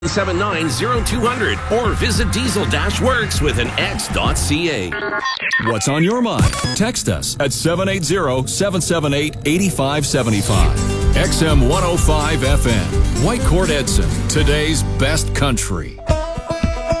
790-200 or visit diesel-works with an x.ca. What's on your mind? Text us at 780-778-8575. XM 105 FM. Whitecourt Edson, today's best country.